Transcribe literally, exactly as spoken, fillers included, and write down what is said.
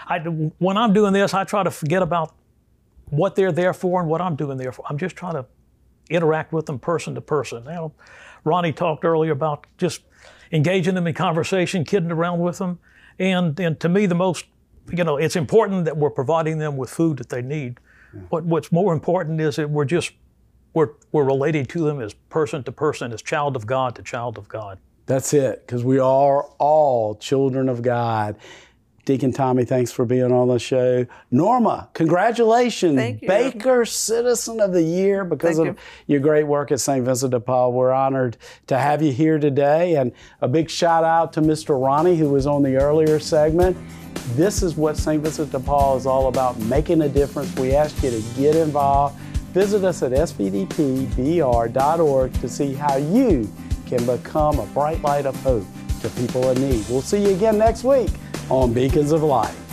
I, when I'm doing this, I try to forget about what they're there for and what I'm doing there for. I'm just trying to interact with them person to person. You know, Ronnie talked earlier about just engaging them in conversation, kidding around with them. And, and to me, the most, you know, it's important that we're providing them with food that they need. Yeah. But what's more important is that we're just, we're, we're relating to them as person to person, as child of God to child of God. That's it, because we are all children of God. Deacon Tommy, thanks for being on the show. Norma, congratulations. Thank you. Baker Citizen of the Year because Thank of you. your great work at Saint Vincent de Paul. We're honored to have you here today. And a big shout out to Mister Ronnie, who was on the earlier segment. This is what Saint Vincent de Paul is all about, making a difference. We ask you to get involved. Visit us at S V D P B R dot org to see how you can become a bright light of hope to people in need. We'll see you again next week on Beacons of Light.